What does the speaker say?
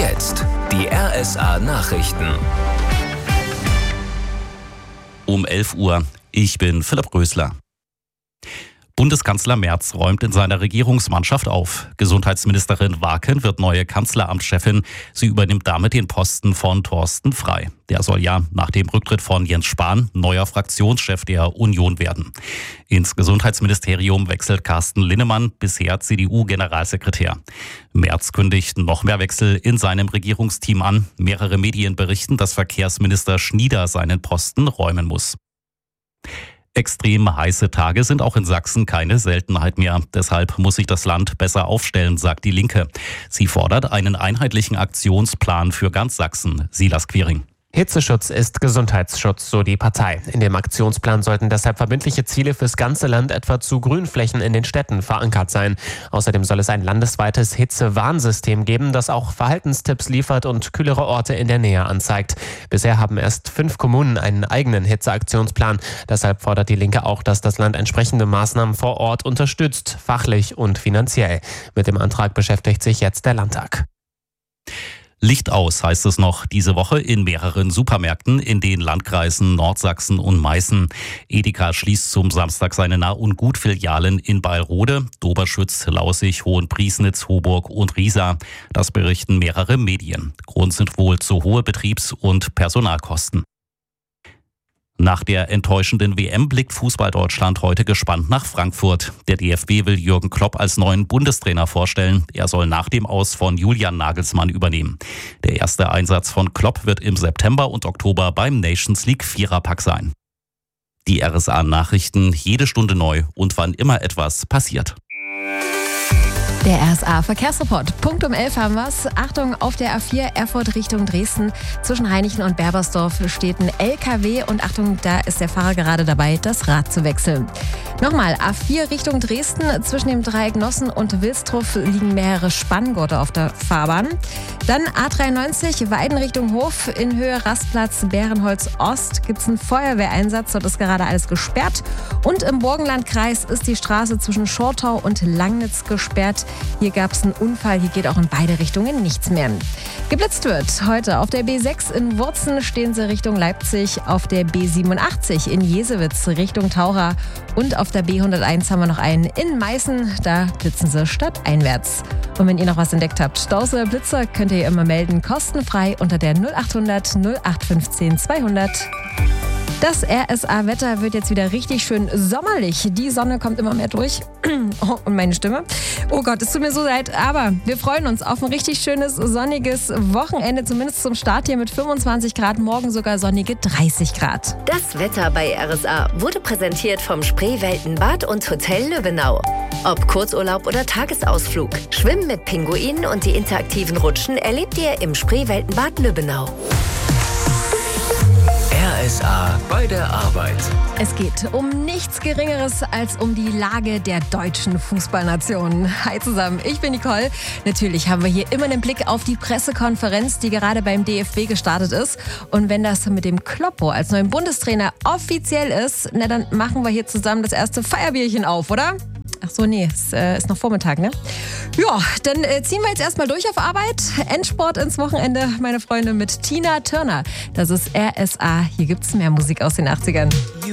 jetzt die RSA Nachrichten. Um 11 Uhr. Ich bin Philipp Rösler. Bundeskanzler Merz räumt in seiner Regierungsmannschaft auf. Gesundheitsministerin Warken wird neue Kanzleramtschefin. Sie übernimmt damit den Posten von Thorsten Frey. Der soll ja nach dem Rücktritt von Jens Spahn neuer Fraktionschef der Union werden. Ins Gesundheitsministerium wechselt Carsten Linnemann, bisher CDU-Generalsekretär. Merz kündigt noch mehr Wechsel in seinem Regierungsteam an. Mehrere Medien berichten, dass Verkehrsminister Schnieder seinen Posten räumen muss. Extrem heiße Tage sind auch in Sachsen keine Seltenheit mehr. Deshalb muss sich das Land besser aufstellen, sagt die Linke. Sie fordert einen einheitlichen Aktionsplan für ganz Sachsen. Silas Quiring. Hitzeschutz ist Gesundheitsschutz, so die Partei. In dem Aktionsplan sollten deshalb verbindliche Ziele fürs ganze Land etwa zu Grünflächen in den Städten verankert sein. Außerdem soll es ein landesweites Hitzewarnsystem geben, das auch Verhaltenstipps liefert und kühlere Orte in der Nähe anzeigt. Bisher haben erst 5 Kommunen einen eigenen Hitzeaktionsplan. Deshalb fordert die Linke auch, dass das Land entsprechende Maßnahmen vor Ort unterstützt, fachlich und finanziell. Mit dem Antrag beschäftigt sich jetzt der Landtag. Licht aus, heißt es noch diese Woche in mehreren Supermärkten in den Landkreisen Nordsachsen und Meißen. Edeka schließt zum Samstag seine Nah- und Gut-Filialen in Beilrode, Doberschütz, Laußig, Hohenpriesnitz, Hoburg und Riesa. Das berichten mehrere Medien. Grund sind wohl zu hohe Betriebs- und Personalkosten. Nach der enttäuschenden WM blickt Fußball-Deutschland heute gespannt nach Frankfurt. Der DFB will Jürgen Klopp als neuen Bundestrainer vorstellen. Er soll nach dem Aus von Julian Nagelsmann übernehmen. Der erste Einsatz von Klopp wird im September und Oktober beim Nations League Viererpack sein. Die RSA-Nachrichten jede Stunde neu und wann immer etwas passiert. Der RSA-Verkehrsreport. Punkt um 11 haben wir's. Achtung, auf der A4 Erfurt Richtung Dresden. Zwischen Hainichen und Berbersdorf steht ein LKW. Und Achtung, da ist der Fahrer gerade dabei, das Rad zu wechseln. Nochmal, A4 Richtung Dresden. Zwischen dem Dreieck Nossen und Wilsdruff liegen mehrere Spanngurte auf der Fahrbahn. Dann A93 Weiden Richtung Hof. In Höhe Rastplatz Bärenholz Ost gibt es einen Feuerwehreinsatz. Dort ist gerade alles gesperrt. Und im Burgenlandkreis ist die Straße zwischen Schortau und Langnitz gesperrt. Hier gab es einen Unfall, hier geht auch in beide Richtungen nichts mehr. Geblitzt wird heute auf der B6 in Wurzen, stehen sie Richtung Leipzig, auf der B87 in Jesewitz Richtung Taucher und auf der B101 haben wir noch einen in Meißen, da blitzen sie stadteinwärts. Und wenn ihr noch was entdeckt habt, Staus oder Blitzer, könnt ihr immer melden, kostenfrei unter der 0800 0815 200. Das RSA-Wetter wird jetzt wieder richtig schön sommerlich. Die Sonne kommt immer mehr durch. Oh, und meine Stimme. Oh Gott, es tut mir so leid. Aber wir freuen uns auf ein richtig schönes, sonniges Wochenende. Zumindest zum Start hier mit 25 Grad. Morgen sogar sonnige 30 Grad. Das Wetter bei RSA wurde präsentiert vom Spreeweltenbad und Hotel Löbenau. Ob Kurzurlaub oder Tagesausflug. Schwimmen mit Pinguinen und die interaktiven Rutschen erlebt ihr im Spreeweltenbad Löbenau. RSA bei der Arbeit. Es geht um nichts Geringeres als um die Lage der deutschen Fußballnation. Hi zusammen, ich bin Nicole. Natürlich haben wir hier immer einen Blick auf die Pressekonferenz, die gerade beim DFB gestartet ist. Und wenn das mit dem Kloppo als neuen Bundestrainer offiziell ist, na dann machen wir hier zusammen das erste Feierbierchen auf, oder? Ach so, nee, es ist noch Vormittag, ne? Ja, dann ziehen wir jetzt erstmal durch auf Arbeit. Endsport ins Wochenende, meine Freunde, mit Tina Turner. Das ist RSA. Hier gibt's mehr Musik aus den 80ern.